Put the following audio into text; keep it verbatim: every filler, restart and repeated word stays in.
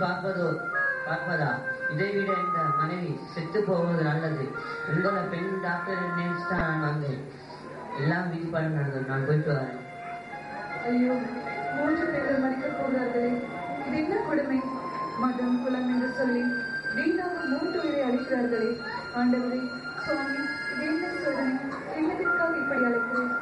பார்ப்பதோ பார்ப்பதா? இதைவிட இந்த மனைவி செத்து போவது நல்லது. உங்களை பெண் டாக்டர் நினைச்சுதான் நான் வந்தேன். எல்லாம் விதிப்பாடு நடந்தது. நான் போயிட்டு வரேன். ஐயோ, மூன்று பேர்கள் மறிக்க போகிறார்களே, இது என்ன கொடுமை! மதம் குலம் என்று சொல்லி வீணாக மூன்று உயிரை அழைக்கிறார்களே. ஆண்டவரே, சுவாமி, இது என்ன சோதனை? என்னதற்காக இப்படி அழைக்கிறேன்?